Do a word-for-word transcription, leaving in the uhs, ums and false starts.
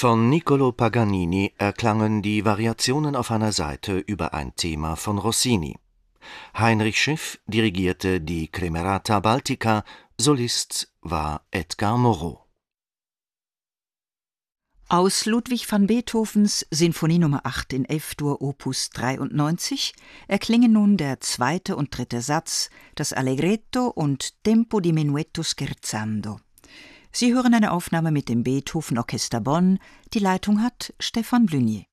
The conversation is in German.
Von Niccolò Paganini erklangen die Variationen auf einer Saite über ein Thema von Rossini. Heinrich Schiff dirigierte die Cremerata Baltica, Solist war Edgar Moreau. Aus Ludwig van Beethovens Sinfonie Nummer acht in F-Dur Opus dreiundneunzig erklingen nun der zweite und dritte Satz, das Allegretto und Tempo di Menuetto scherzando. Sie hören eine Aufnahme mit dem Beethoven Orchester Bonn. Die Leitung hat Stefan Blunier.